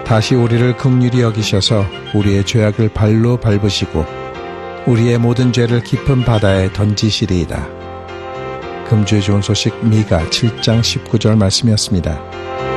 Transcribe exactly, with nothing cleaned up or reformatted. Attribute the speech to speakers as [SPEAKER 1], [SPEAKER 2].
[SPEAKER 1] 다시 우리를 긍휼히 여기셔서 우리의 죄악을 발로 밟으시고 우리의 모든 죄를 깊은 바다에 던지시리이다. 금주의 좋은 소식 미가 칠 장 십구 절 말씀이었습니다.